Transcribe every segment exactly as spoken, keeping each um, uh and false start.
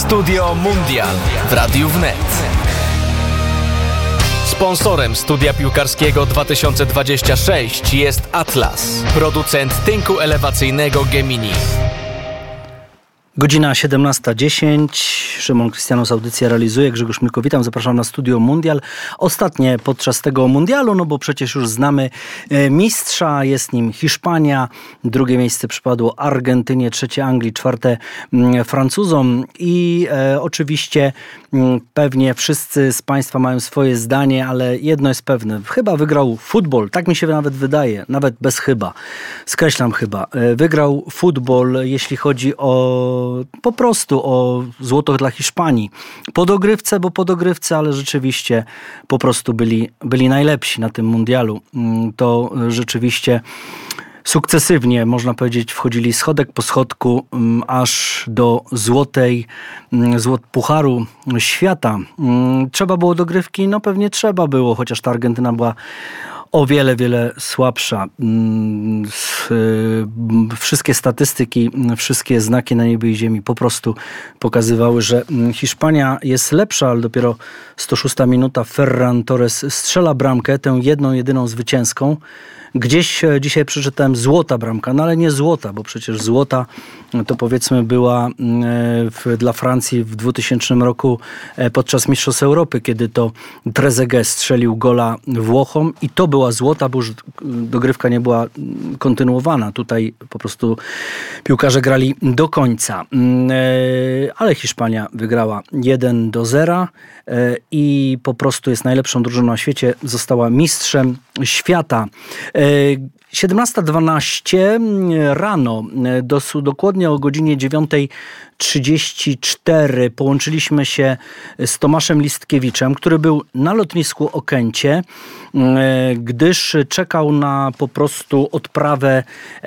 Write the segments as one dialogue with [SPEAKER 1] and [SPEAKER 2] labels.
[SPEAKER 1] Studio Mundial w Radiu Wnet. Sponsorem studia piłkarskiego dwa tysiące dwudziestego szóstego jest Atlas, producent tynku elewacyjnego Gemini.
[SPEAKER 2] Godzina siedemnasta dziesięć. Szymon Krystianus audycję realizuje. Grzegorz Milko, witam. Zapraszam na Studio Mundial. Ostatnie podczas tego mundialu, no bo przecież już znamy mistrza. Jest nim Hiszpania. Drugie miejsce przypadło Argentynie, trzecie Anglii, czwarte Francuzom. I e, oczywiście m, pewnie wszyscy z Państwa mają swoje zdanie, ale jedno jest pewne. Chyba wygrał futbol. Tak mi się nawet wydaje. Nawet bez chyba. Skreślam chyba. E, wygrał futbol, jeśli chodzi o po prostu o złoto dla Hiszpanii. Po dogrywce, bo po dogrywce, ale rzeczywiście po prostu byli, byli najlepsi na tym mundialu. To rzeczywiście sukcesywnie, można powiedzieć, wchodzili schodek po schodku aż do złotej, złot pucharu świata. Trzeba było dogrywki? No pewnie trzeba było, chociaż ta Argentyna była o wiele, wiele słabsza. Wszystkie statystyki, wszystkie znaki na niebie i ziemi po prostu pokazywały, że Hiszpania jest lepsza, ale dopiero sto szósta minuta Ferran Torres strzela bramkę, tę jedną, jedyną zwycięską. Gdzieś dzisiaj przeczytałem złota bramka, no ale nie złota, bo przecież złota to powiedzmy była w, dla Francji w dwutysięcznym roku podczas Mistrzostw Europy, kiedy to Trezeguet strzelił gola Włochom i to była złota, bo już dogrywka nie była kontynuowana. Tutaj po prostu piłkarze grali do końca. Ale Hiszpania wygrała jeden do zera i po prostu jest najlepszą drużyną na świecie. Została mistrzem świata. siedemnasta dwanaście rano, dokładnie o godzinie dziewiąta trzydzieści cztery połączyliśmy się z Tomaszem Listkiewiczem, który był na lotnisku Okęcie, gdyż czekał na po prostu odprawę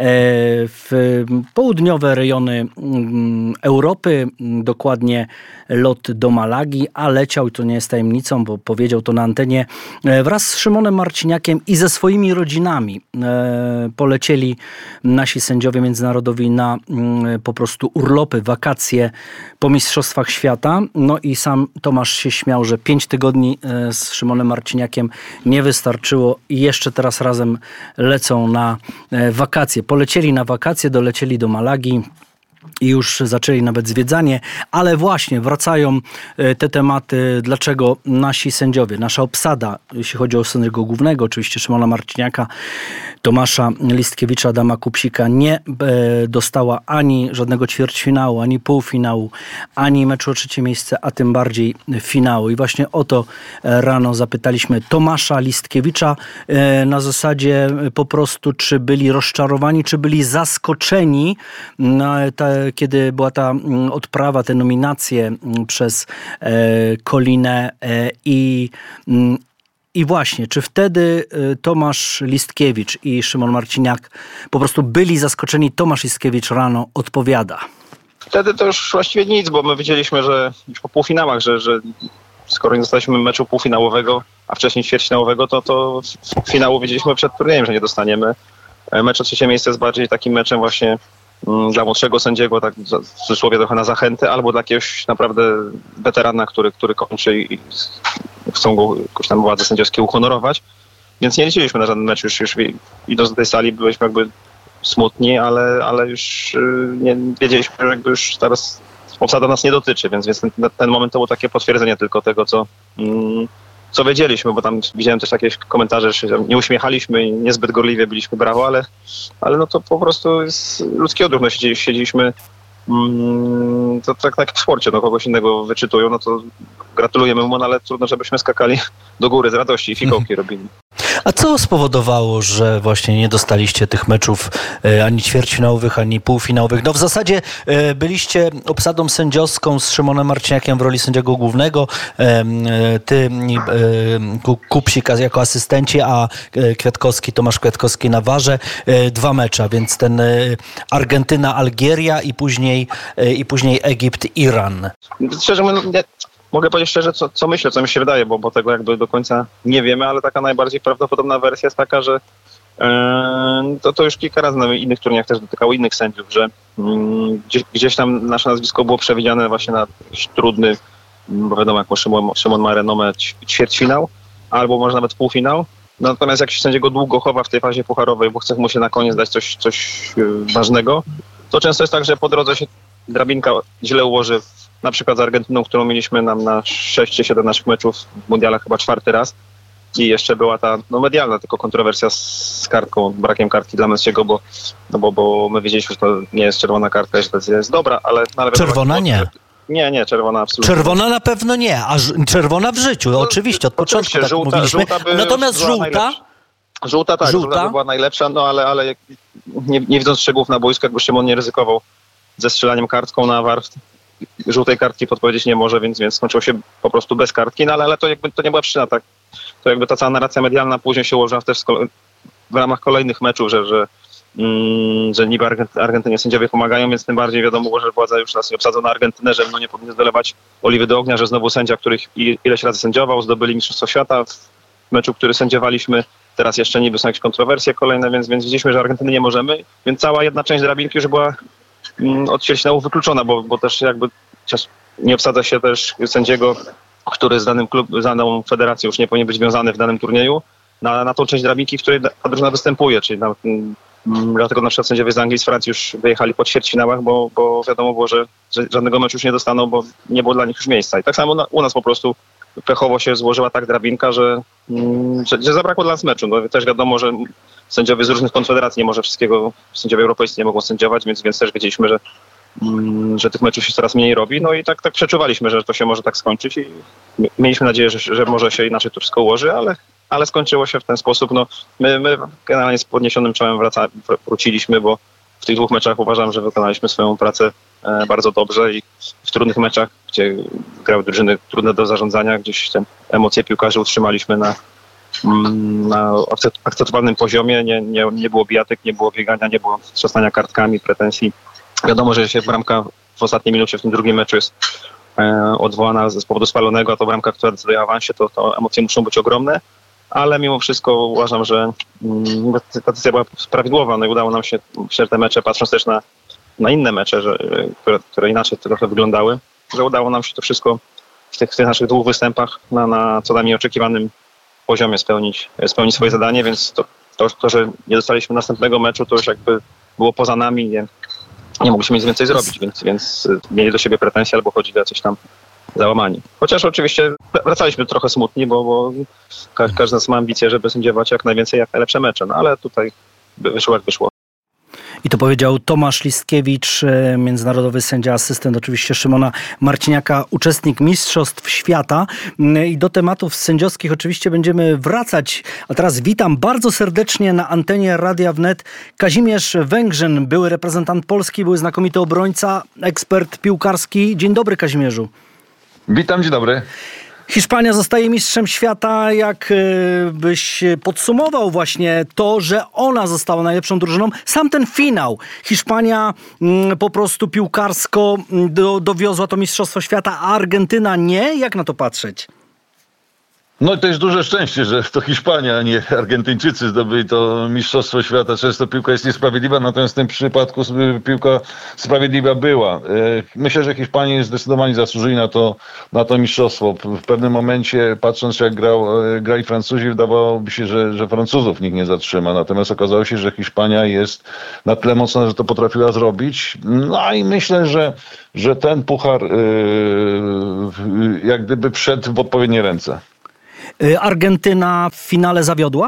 [SPEAKER 2] w południowe rejony Europy, dokładnie lot do Malagi, a leciał, i to nie jest tajemnicą, bo powiedział to na antenie, wraz z Szymonem Marciniakiem i ze swoimi rodzinami. Polecieli nasi sędziowie międzynarodowi na po prostu urlopy, wakacje po Mistrzostwach Świata. No i sam Tomasz się śmiał, że pięć tygodni z Szymonem Marciniakiem nie wystarczyło i jeszcze teraz razem lecą na wakacje. Polecieli na wakacje, dolecieli do Malagi i już zaczęli nawet zwiedzanie, ale właśnie wracają te tematy, dlaczego nasi sędziowie, nasza obsada, jeśli chodzi o sędziego głównego, oczywiście Szymona Marciniaka, Tomasza Listkiewicza, Adama Kupsika, nie dostała ani żadnego ćwierćfinału, ani półfinału, ani meczu o trzecie miejsce, a tym bardziej finału. I właśnie o to rano zapytaliśmy Tomasza Listkiewicza na zasadzie po prostu, czy byli rozczarowani, czy byli zaskoczeni na ta, kiedy była ta odprawa, te nominacje przez e, Colinę e, i I właśnie, czy wtedy Tomasz Listkiewicz i Szymon Marciniak po prostu byli zaskoczeni? Tomasz Listkiewicz rano odpowiada.
[SPEAKER 3] Wtedy to już właściwie nic, bo my wiedzieliśmy, że już po półfinałach, że, że skoro nie dostaliśmy meczu półfinałowego, a wcześniej ćwierćfinałowego, to, to finału wiedzieliśmy przed turniejem, że nie dostaniemy. Mecz o trzecie miejsce jest bardziej takim meczem właśnie dla młodszego sędziego, tak w cudzysłowie trochę na zachętę, albo dla jakiegoś naprawdę weterana, który, który kończy i chcą go jakoś tam władze sędziowskie uhonorować. Więc nie liczyliśmy na żaden mecz. Już, już idąc do tej sali byliśmy jakby smutni, ale, ale już nie wiedzieliśmy, że jakby już teraz obsada nas nie dotyczy, więc, więc ten, ten moment to było takie potwierdzenie tylko tego, co, mm, co wiedzieliśmy, bo tam widziałem też jakieś komentarze, że się nie uśmiechaliśmy i niezbyt gorliwie byliśmy brawo, ale, ale no to po prostu jest ludzki odruch. No, siedzieliśmy mm, to tak, tak jak w sporcie, no kogoś innego wyczytują, no to gratulujemy mu, no ale trudno, żebyśmy skakali do góry z radości i fikołki robili.
[SPEAKER 2] A co spowodowało, że właśnie nie dostaliście tych meczów e, ani ćwierćfinałowych, ani półfinałowych? No w zasadzie e, byliście obsadą sędziowską z Szymonem Marciniakiem w roli sędziego głównego, e, ty e, Kupsik jako asystenci, a Kwiatkowski, Tomasz Kwiatkowski na warze. E, dwa mecze, więc ten e, Argentyna, Algieria i później, e, i później Egipt, Iran.
[SPEAKER 3] Szczerze mówiąc, nie. Mogę powiedzieć szczerze, co, co myślę, co mi się wydaje, bo, bo tego jakby do końca nie wiemy, ale taka najbardziej prawdopodobna wersja jest taka, że to, to już kilka razy na innych turniejach też dotykało innych sędziów, że gdzieś, gdzieś tam nasze nazwisko było przewidziane właśnie na jakiś trudny, bo wiadomo, jak Szymon, Szymon ma renomę, ćwierćfinał, albo może nawet półfinał. Natomiast jak się sędziego długo chowa w tej fazie pucharowej, bo chce mu się na koniec dać coś, coś ważnego, to często jest tak, że po drodze się drabinka źle ułoży, na przykład z Argentyną, którą mieliśmy nam na sześć czy siedem naszych meczów w mundialach chyba czwarty raz. I jeszcze była ta no, medialna tylko kontrowersja z kartką, brakiem kartki dla Messiego, bo, no bo, bo my wiedzieliśmy, że to nie jest czerwona kartka, że to jest dobra, ale... No, ale
[SPEAKER 4] czerwona
[SPEAKER 3] wiadomo,
[SPEAKER 4] nie.
[SPEAKER 3] Nie, nie, czerwona absolutnie.
[SPEAKER 4] Czerwona na pewno nie, a ż- czerwona w życiu, no, oczywiście, od początku tak
[SPEAKER 3] żółta,
[SPEAKER 4] mówiliśmy.
[SPEAKER 3] Żółta by
[SPEAKER 4] Natomiast żółta...
[SPEAKER 3] Żółta tak, żółta? żółta by była najlepsza, no ale, ale jak, nie, nie widząc szczegółów na boisku, jakby Szymon nie ryzykował ze strzelaniem kartką na war, żółtej kartki podpowiedzieć nie może, więc, więc skończyło się po prostu bez kartki, no ale, ale to jakby to nie była przyczyna, tak? To jakby ta cała narracja medialna później się ułożyła też w ramach kolejnych meczów, że, że, mm, że niby Argenty- Argentynie sędziowie pomagają, więc tym bardziej wiadomo było, że władza już nas obsadza na Argentynę, że no nie powinien dolewać oliwy do ognia, że znowu sędzia, który ileś razy sędziował, zdobyli Mistrzostwo Świata w meczu, który sędziowaliśmy. Teraz jeszcze niby są jakieś kontrowersje kolejne, więc, więc widzieliśmy, że Argentyny nie możemy, więc cała jedna część drabinki już była mm, od ćwierćfinału wykluczona, bo, bo też jakby nie obsadza się też sędziego, który z danym klub, z daną federacją już nie powinien być związany w danym turnieju, na, na tą część drabinki, w której ta drużyna występuje, czyli na, m, dlatego na przykład sędziowie z Anglii i z Francji już wyjechali po ćwierćfinałach, bo, bo wiadomo było, że, że żadnego meczu już nie dostaną, bo nie było dla nich już miejsca. I tak samo na, u nas po prostu pechowo się złożyła tak drabinka, że, mm, że, że zabrakło dla nas meczu. No, też wiadomo, że sędziowie z różnych konfederacji nie może wszystkiego, sędziowie europejscy nie mogą sędziować, więc, więc też wiedzieliśmy, że że tych meczów się coraz mniej robi, no i tak, tak przeczuwaliśmy, że to się może tak skończyć i mieliśmy nadzieję, że, że może się inaczej to wszystko ułoży, ale, ale skończyło się w ten sposób. No, my, my generalnie z podniesionym czołem wraca, wróciliśmy, bo w tych dwóch meczach uważam, że wykonaliśmy swoją pracę e, bardzo dobrze i w trudnych meczach, gdzie grały drużyny trudne do zarządzania, gdzieś te emocje piłkarzy utrzymaliśmy na, na akceptowalnym poziomie, nie, nie, nie było bijatek, nie było biegania, nie było trzasnania kartkami, pretensji. Wiadomo, że się bramka w ostatniej minucie w tym drugim meczu jest e, odwołana z powodu spalonego, a to bramka, która decyduje o awansie, to, to emocje muszą być ogromne, ale mimo wszystko uważam, że mm, ta decyzja była prawidłowa, no i udało nam się w te mecze, patrząc też na, na inne mecze, że, które, które inaczej trochę wyglądały, że udało nam się to wszystko w tych, w tych naszych dwóch występach na, na co najmniej oczekiwanym poziomie spełnić, spełnić swoje zadanie, więc to, to, to, że nie dostaliśmy następnego meczu, to już jakby było poza nami, nie, nie mogliśmy nic więcej zrobić, więc, więc mieli do siebie pretensje albo chodzili o coś tam załamani. Chociaż oczywiście wracaliśmy trochę smutni, bo, bo każdy z nas ma ambicje, żeby sędziować jak najwięcej, jak najlepsze mecze, no ale tutaj wyszło jak wyszło.
[SPEAKER 2] I to powiedział Tomasz Listkiewicz, międzynarodowy sędzia, asystent oczywiście Szymona Marciniaka, uczestnik Mistrzostw Świata. I do tematów sędziowskich oczywiście będziemy wracać. A teraz witam bardzo serdecznie na antenie Radia Wnet Kazimierz Węgrzyn, były reprezentant Polski, był znakomity obrońca, ekspert piłkarski. Dzień dobry, Kazimierzu.
[SPEAKER 5] Witam, dzień dobry.
[SPEAKER 2] Hiszpania zostaje mistrzem świata. Jak byś podsumował właśnie to, że ona została najlepszą drużyną? Sam ten finał. Hiszpania po prostu piłkarsko do, dowiozła to mistrzostwo świata, a Argentyna nie? Jak na to patrzeć?
[SPEAKER 5] No to jest duże szczęście, że to Hiszpania, a nie Argentyńczycy zdobyli to mistrzostwo świata. Często piłka jest niesprawiedliwa, natomiast w tym przypadku piłka sprawiedliwa była. Myślę, że Hiszpanie zdecydowanie zasłużyli na to, na to mistrzostwo. W pewnym momencie, patrząc jak grał, grali Francuzi, wydawałoby się, że, że Francuzów nikt nie zatrzyma. Natomiast okazało się, że Hiszpania jest na tyle mocna, że to potrafiła zrobić. No i myślę, że, że ten puchar yy, jak gdyby wszedł w odpowiednie ręce.
[SPEAKER 2] Argentyna w finale zawiodła?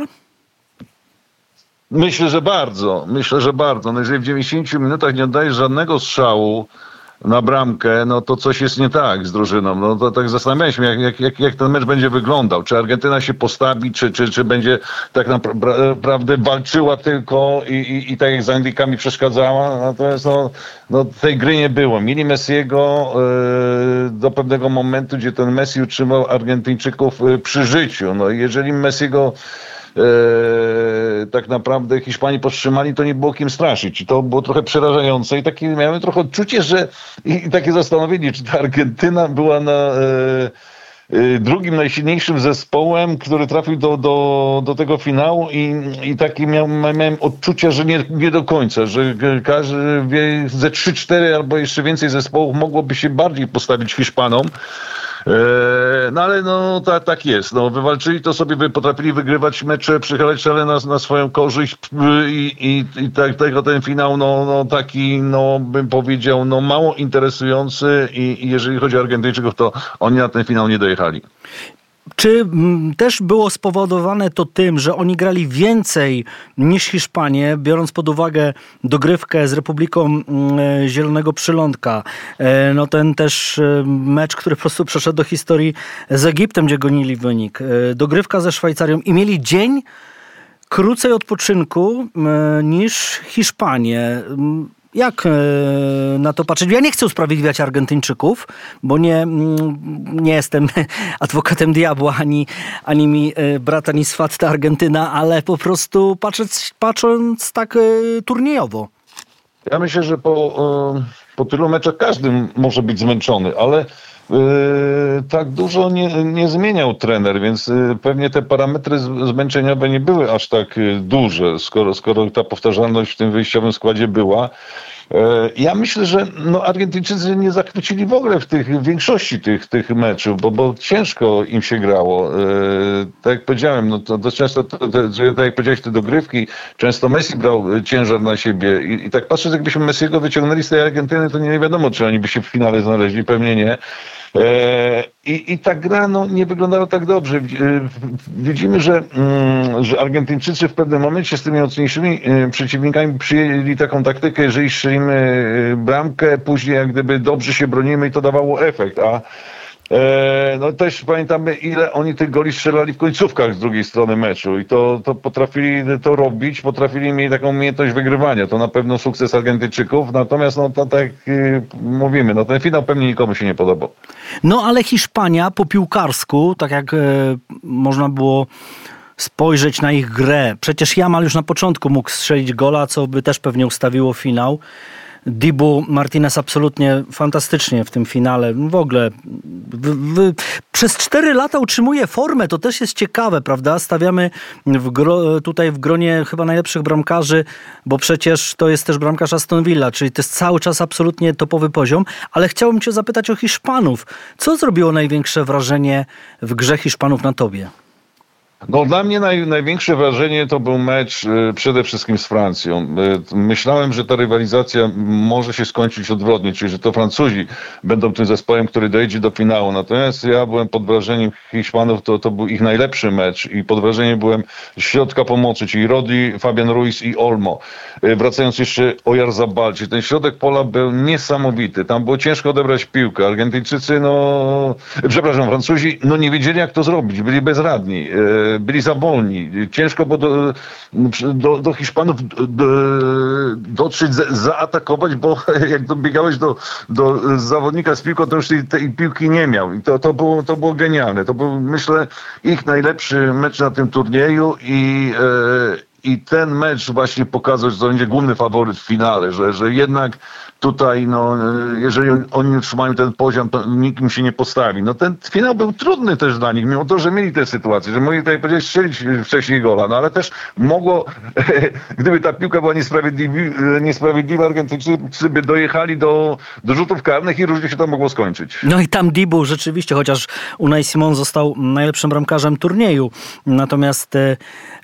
[SPEAKER 5] Myślę, że bardzo. Myślę, że bardzo. No jeżeli w dziewięćdziesięciu minutach nie oddajesz żadnego strzału na bramkę, no to coś jest nie tak z drużyną. No to tak zastanawiałem się, jak, jak, jak, jak ten mecz będzie wyglądał. Czy Argentyna się postawi, czy, czy, czy będzie tak naprawdę walczyła tylko i, i, i tak jak z Anglikami przeszkadzała. Natomiast no, no, tej gry nie było. Mieli Messiego yy, do pewnego momentu, gdzie ten Messi utrzymał Argentyńczyków yy, przy życiu. No i jeżeli Messiego Eee, tak naprawdę Hiszpanii powstrzymali, to nie było kim straszyć. I to było trochę przerażające i takie miałem trochę odczucie, że i, i takie zastanowienie, czy ta Argentyna była na, e, drugim najsilniejszym zespołem, który trafił do, do, do tego finału i, i takie miałem, miałem odczucia, że nie, nie do końca, że każdy wie, ze trzy cztery albo jeszcze więcej zespołów mogłoby się bardziej postawić Hiszpanom. No ale no tak, tak jest. No, wywalczyli to sobie, by potrafili wygrywać mecze, przychylać szale na, na swoją korzyść i, i, i tak, tego ten finał no, no taki, no bym powiedział, no mało interesujący i, i jeżeli chodzi o Argentyńczyków, to oni na ten finał nie dojechali.
[SPEAKER 2] Czy m, też było spowodowane to tym, że oni grali więcej niż Hiszpanie, biorąc pod uwagę dogrywkę z Republiką m, Zielonego Przylądka? E, no ten też e, mecz, który po prostu przeszedł do historii z Egiptem, gdzie gonili wynik. E, dogrywka ze Szwajcarią i mieli dzień krócej odpoczynku e, niż Hiszpanie. Jak na to patrzeć? Ja nie chcę usprawiedliwiać Argentyńczyków, bo nie, nie jestem adwokatem diabła, ani, ani mi brat, ani swat ta Argentyna, ale po prostu patrząc, patrząc tak turniejowo.
[SPEAKER 5] Ja myślę, że po, po tylu meczach każdy może być zmęczony, ale Yy, tak dużo nie, nie zmieniał trener, więc yy, pewnie te parametry z, zmęczeniowe nie były aż tak yy, duże, skoro, skoro ta powtarzalność w tym wyjściowym składzie była. Yy, ja myślę, że no, Argentyńczycy nie zachwycili w ogóle w tych w większości tych, tych meczów, bo, bo ciężko im się grało. Yy, tak jak powiedziałem, no to, to często, to, to, tak jak powiedziałeś, te dogrywki, często Messi brał ciężar na siebie i, i tak patrząc, jakbyśmy Messiego wyciągnęli z tej Argentyny, to nie wiadomo, czy oni by się w finale znaleźli, pewnie nie. I, I ta gra no, nie wyglądała tak dobrze. Widzimy, że, że Argentyńczycy w pewnym momencie z tymi mocniejszymi przeciwnikami przyjęli taką taktykę, jeżeli strzelimy bramkę, później jak gdyby dobrze się bronimy i to dawało efekt. A no też pamiętamy, ile oni tych goli strzelali w końcówkach z drugiej strony meczu i to, to potrafili to robić, potrafili mieć taką umiejętność wygrywania. To na pewno sukces Argentyńczyków, natomiast no to tak jak mówimy, no ten finał pewnie nikomu się nie podobał.
[SPEAKER 2] No ale Hiszpania po piłkarsku, tak jak e, można było spojrzeć na ich grę. Przecież Yamal już na początku mógł strzelić gola, co by też pewnie ustawiło finał. Dibu Martinez absolutnie fantastycznie w tym finale. W ogóle w, w, przez cztery lata utrzymuje formę. To też jest ciekawe, prawda? Stawiamy w gro, tutaj w gronie chyba najlepszych bramkarzy, bo przecież to jest też bramkarz Aston Villa, czyli to jest cały czas absolutnie topowy poziom. Ale chciałbym cię zapytać o Hiszpanów. Co zrobiło największe wrażenie w grze Hiszpanów na tobie?
[SPEAKER 5] No dla mnie naj, największe wrażenie to był mecz y, przede wszystkim z Francją. Y, myślałem, że ta rywalizacja może się skończyć odwrotnie, czyli że to Francuzi będą tym zespołem, który dojdzie do finału. Natomiast ja byłem pod wrażeniem Hiszpanów, to, to był ich najlepszy mecz i pod wrażeniem byłem środka pomocy, czyli Rodri, Fabian Ruiz i Olmo. Y, wracając jeszcze Oyarzabal, czyli ten środek pola był niesamowity. Tam było ciężko odebrać piłkę. Argentyńczycy, no, przepraszam, Francuzi, no nie wiedzieli jak to zrobić, byli bezradni. Y, byli za wolni. Ciężko było do, do, do Hiszpanów do, dotrzeć, zaatakować, bo jak dobiegałeś do, do zawodnika z piłką, to już tej, tej piłki nie miał. I to, to, było, to było genialne. To był, myślę, ich najlepszy mecz na tym turnieju i e, i ten mecz właśnie pokazał, że to będzie główny faworyt w finale, że, że jednak tutaj, no, jeżeli oni utrzymają ten poziom, to nikt im się nie postawi. No ten finał był trudny też dla nich, mimo to, że mieli tę sytuację, że mogli tutaj powiedzieć strzelić wcześniej gola, no ale też mogło, gdyby ta piłka była niesprawiedliwa, niesprawiedliwa Argentyńczycy by dojechali do, do rzutów karnych i różnie się to mogło skończyć.
[SPEAKER 2] No i tam Dibu rzeczywiście, chociaż Unai Simon został najlepszym bramkarzem turnieju, natomiast e,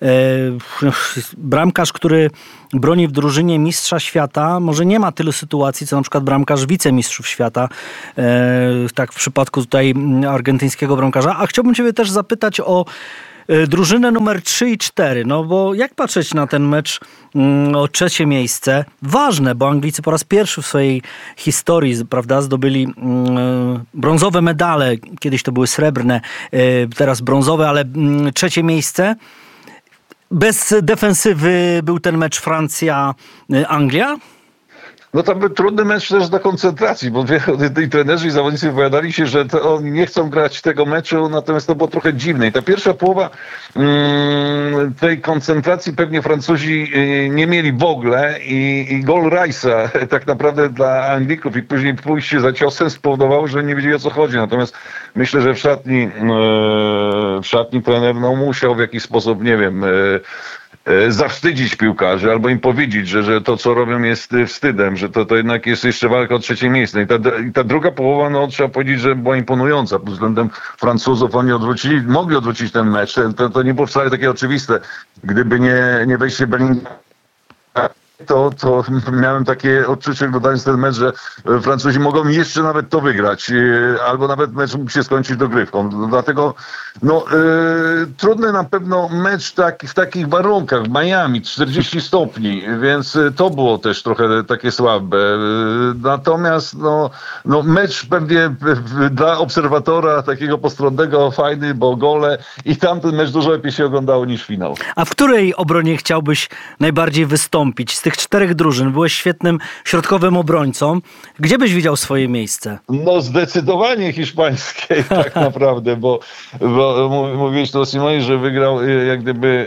[SPEAKER 2] e, bramkarz, który broni w drużynie mistrza świata, może nie ma tylu sytuacji, co na przykład bramkarz wicemistrzów świata, e, tak w przypadku tutaj argentyńskiego bramkarza. A chciałbym ciebie też zapytać o e, drużynę numer trzy i cztery, no bo jak patrzeć na ten mecz mm, o trzecie miejsce? Ważne, bo Anglicy po raz pierwszy w swojej historii, prawda, zdobyli mm, brązowe medale, kiedyś to były srebrne, e, teraz brązowe, ale mm, trzecie miejsce. Bez defensywy był ten mecz Francja-Anglia?
[SPEAKER 5] No to był trudny mecz też do koncentracji, bo i trenerzy i zawodnicy wypowiadali się, że to oni nie chcą grać tego meczu, natomiast to było trochę dziwne. I ta pierwsza połowa mm, tej koncentracji pewnie Francuzi y, nie mieli w ogóle i, i gol Rice'a tak naprawdę dla Anglików i później pójście za ciosem spowodowało, że nie wiedzieli, o co chodzi. Natomiast myślę, że w szatni, y, w szatni trener no, musiał w jakiś sposób, nie wiem, y, zawstydzić piłkarzy albo im powiedzieć, że, że to, co robią, jest wstydem, że to, to jednak jest jeszcze walka o trzecie miejsce. I ta, i ta druga połowa, no trzeba powiedzieć, że była imponująca pod względem Francuzów. Oni odwrócili, mogli odwrócić ten mecz. To, to nie było wcale takie oczywiste. Gdyby nie, nie wejście Bellinghama, to, to miałem takie odczucie, oglądając ten mecz, że Francuzi mogą jeszcze nawet to wygrać, albo nawet mecz mógł się skończyć dogrywką. Dlatego no, yy, trudny na pewno mecz tak, w takich warunkach, w Miami, czterdzieści stopni, więc to było też trochę takie słabe. Natomiast no, no mecz pewnie dla obserwatora takiego postronnego fajny, bo gole i tamten mecz dużo lepiej się oglądało niż finał.
[SPEAKER 2] A w której obronie chciałbyś najbardziej wystąpić? Z tych czterech drużyn byłeś świetnym środkowym obrońcą. Gdzie byś widział swoje miejsce?
[SPEAKER 5] No zdecydowanie hiszpańskiej tak naprawdę, bo, bo mówiłeś to o Simonie, że wygrał jak gdyby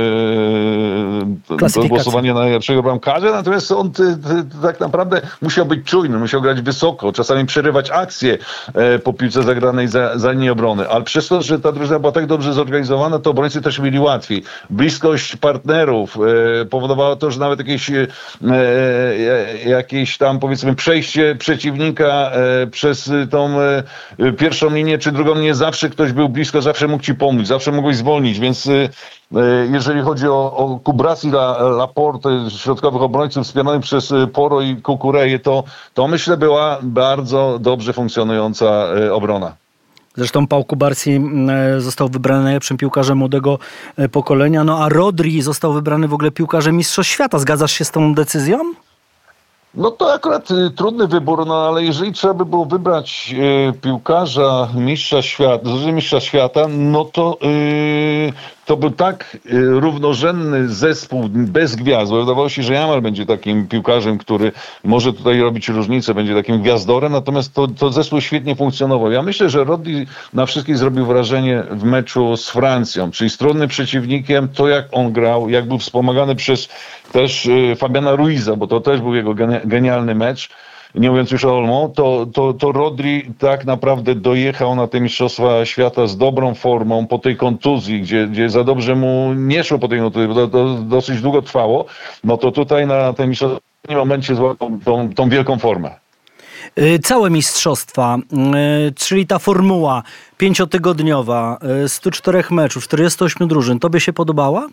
[SPEAKER 5] e, to głosowanie na najlepszego bramkarza, natomiast on ty, ty, tak naprawdę musiał być czujny, musiał grać wysoko, czasami przerywać akcje e, po piłce zagranej za, za linii obrony, ale przez to, że ta drużyna była tak dobrze zorganizowana, to obrońcy też mieli łatwiej. Bliskość partnerów e, powodowała to, że nawet jakieś E, jakieś tam powiedzmy przejście przeciwnika e, przez tą e, pierwszą linię czy drugą linię, zawsze ktoś był blisko, zawsze mógł ci pomóc, zawsze mógłbyś zwolnić, więc e, jeżeli chodzi o, o Kubrasi, La, Laporte, środkowych obrońców wspieranych przez Poro i Kukureję, to, to myślę była bardzo dobrze funkcjonująca e, obrona.
[SPEAKER 2] Zresztą Pau Kubarsi został wybrany najlepszym piłkarzem młodego pokolenia, no a Rodri został wybrany w ogóle piłkarzem Mistrzostw Świata. Zgadzasz się z tą decyzją?
[SPEAKER 5] No to akurat y, trudny wybór, no ale jeżeli trzeba by było wybrać y, piłkarza mistrza świata, mistrza świata, no to y, to był tak y, równorzędny zespół bez gwiazd, bo wydawało się, że Jamal będzie takim piłkarzem, który może tutaj robić różnicę, będzie takim gwiazdorem, natomiast to, to zespół świetnie funkcjonował. Ja myślę, że Rodri na wszystkich zrobił wrażenie w meczu z Francją, czyli z trudnym przeciwnikiem, to jak on grał, jak był wspomagany przez też y, Fabiana Ruiza, bo to też był jego genialny mecz, nie mówiąc już o Olmo, to, to, to Rodri tak naprawdę dojechał na te Mistrzostwa Świata z dobrą formą po tej kontuzji, gdzie, gdzie za dobrze mu nie szło po tej kontuzji, bo to, to dosyć długo trwało, no to tutaj na tym mistrzostwie w tym momencie złapał tą, tą wielką formę.
[SPEAKER 2] Całe mistrzostwa, czyli ta formuła pięciotygodniowa, sto cztery meczów, czterdzieści osiem drużyn, tobie się podobała?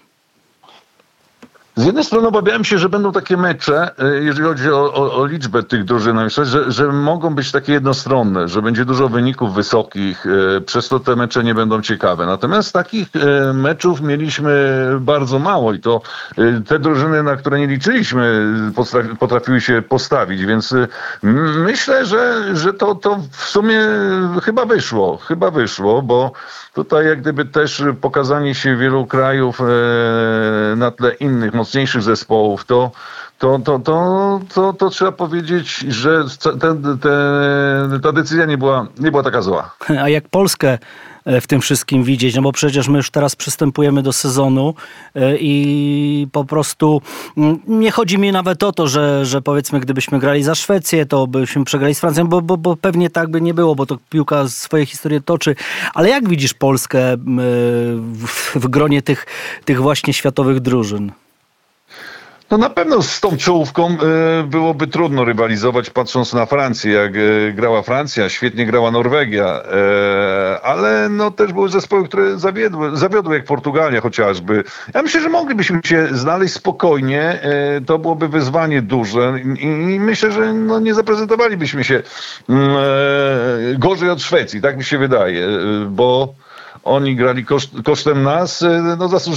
[SPEAKER 5] Z jednej strony obawiałem się, że będą takie mecze, jeżeli chodzi o, o, o liczbę tych drużyn, że, że mogą być takie jednostronne, że będzie dużo wyników wysokich, przez to te mecze nie będą ciekawe. Natomiast takich meczów mieliśmy bardzo mało i to te drużyny, na które nie liczyliśmy, potrafiły się postawić, więc myślę, że, że to, to w sumie chyba wyszło, chyba wyszło, bo tutaj jak gdyby też pokazanie się wielu krajów na tle innych, mocniejszych zespołów, to, to, to, to, to, to trzeba powiedzieć, że ten, ten, ta decyzja nie była, nie była taka zła.
[SPEAKER 2] A jak Polskę w tym wszystkim widzieć? No bo przecież my już teraz przystępujemy do sezonu i po prostu nie chodzi mi nawet o to, że, że powiedzmy gdybyśmy grali za Szwecję, to byśmy przegrali z Francją, bo, bo, bo pewnie tak by nie było, bo to piłka swoje historie toczy. Ale jak widzisz Polskę w, w gronie tych, tych właśnie światowych drużyn?
[SPEAKER 5] No na pewno z tą czołówką y, byłoby trudno rywalizować, patrząc na Francję, jak y, grała Francja, świetnie grała Norwegia, y, ale no też były zespoły, które zawiodły, zawiodły jak Portugalia chociażby. Ja myślę, że moglibyśmy się znaleźć spokojnie, y, to byłoby wyzwanie duże i, i myślę, że no, nie zaprezentowalibyśmy się y, gorzej od Szwecji, tak mi się wydaje, y, bo oni grali koszt, kosztem nas, no zasłużyli